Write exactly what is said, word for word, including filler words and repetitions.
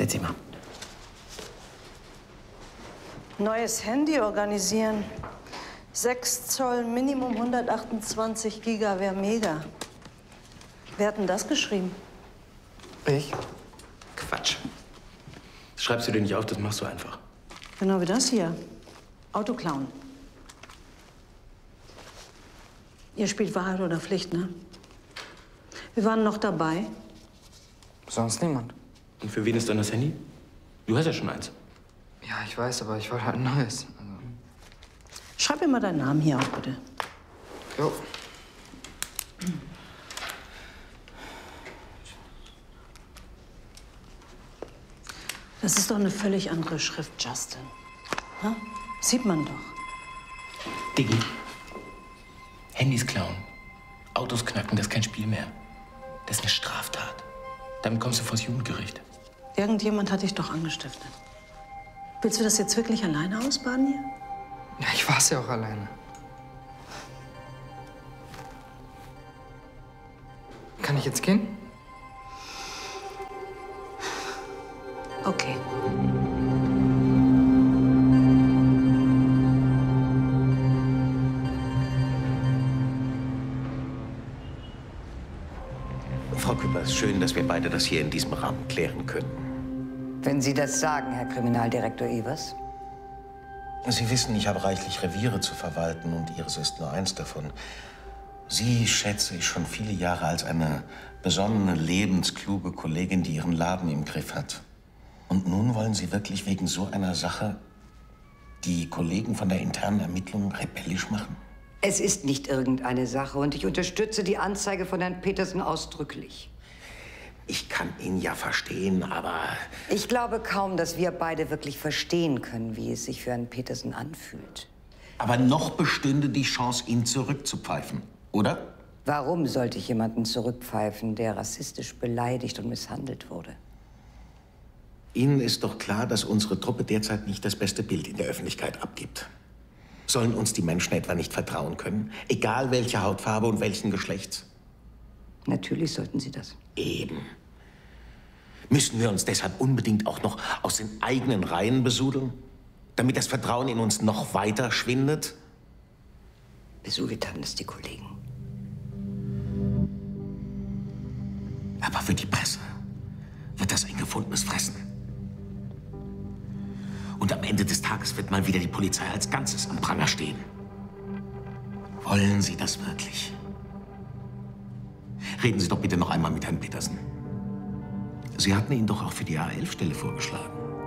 Setz dich mal. Neues Handy organisieren. sechs Zoll, Minimum hundertachtundzwanzig Giga wäre mega. Wer hat denn das geschrieben? Ich? Quatsch. Das schreibst du dir nicht auf, das machst du einfach. Genau wie das hier. Autoklauen. Ihr spielt Wahrheit oder Pflicht, ne? Wir waren noch dabei. Sonst niemand. Und für wen ist dann das Handy? Du hast ja schon eins. Ja, ich weiß, aber ich wollte halt ein neues. Also. Schreib mir mal deinen Namen hier auf, bitte. Jo. Das ist doch eine völlig andere Schrift, Justin. Ha? Sieht man doch. Diggi. Handys klauen. Autos knacken, das ist kein Spiel mehr. Das ist eine Straftat. Damit kommst du vors Jugendgericht. Irgendjemand hat dich doch angestiftet. Willst du das jetzt wirklich alleine ausbaden hier? Ja, ich war's ja auch alleine. Kann ich jetzt gehen? Okay. Frau Küppers, schön, dass wir beide das hier in diesem Rahmen klären können. Wenn Sie das sagen, Herr Kriminaldirektor Evers. Sie wissen, ich habe reichlich Reviere zu verwalten und Ihres ist nur eins davon. Sie schätze ich schon viele Jahre als eine besonnene, lebenskluge Kollegin, die ihren Laden im Griff hat. Und nun wollen Sie wirklich wegen so einer Sache die Kollegen von der internen Ermittlung rebellisch machen? Es ist nicht irgendeine Sache und ich unterstütze die Anzeige von Herrn Petersen ausdrücklich. Ich kann ihn ja verstehen, aber... Ich glaube kaum, dass wir beide wirklich verstehen können, wie es sich für Herrn Petersen anfühlt. Aber noch bestünde die Chance, ihn zurückzupfeifen, oder? Warum sollte ich jemanden zurückpfeifen, der rassistisch beleidigt und misshandelt wurde? Ihnen ist doch klar, dass unsere Truppe derzeit nicht das beste Bild in der Öffentlichkeit abgibt. Sollen uns die Menschen etwa nicht vertrauen können? Egal welche Hautfarbe und welchen Geschlechts? Natürlich sollten sie das. Eben. Müssen wir uns deshalb unbedingt auch noch aus den eigenen Reihen besudeln? Damit das Vertrauen in uns noch weiter schwindet? Besudelt haben es die Kollegen. Aber für die Presse wird das ein gefundenes Fressen. Und am Ende des Tages wird mal wieder die Polizei als Ganzes am Pranger stehen. Wollen Sie das wirklich? Reden Sie doch bitte noch einmal mit Herrn Petersen. Sie hatten ihn doch auch für die A elf Stelle vorgeschlagen.